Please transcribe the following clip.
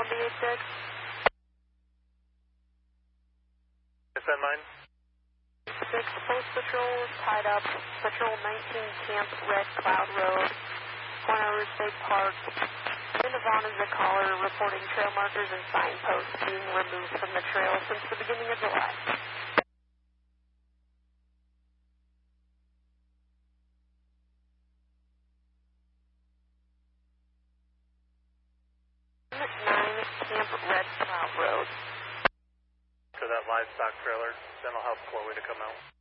BH6. Is that mine? 6 Post Patrol tied up. Patrol 19 Camp Red Cloud Road, Corner State Park. Yvonne is the caller reporting trail markers and signposts being removed from the trail since the beginning of July. 9 Camp Red Cloud Road. To that livestock trailer, then I'll help Chloe to come out.